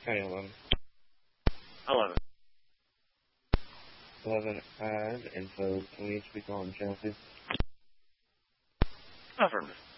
County 11. 11. 11, info. Can we speak on channel 2? Affirmative.